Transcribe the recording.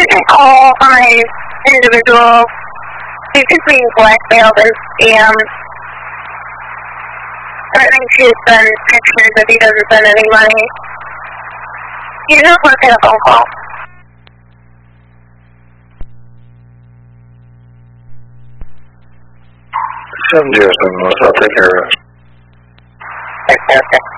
can call my individual. She's just being blackmailed and scammed. I think she's sent pictures if he doesn't send any money. You just want to take a phone call. I'll take care of it. Okay.